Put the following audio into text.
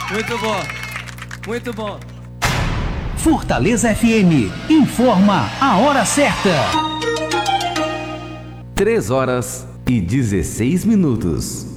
Muito bom. Muito bom. Fortaleza FM informa a hora certa. 3 horas e 16 minutos.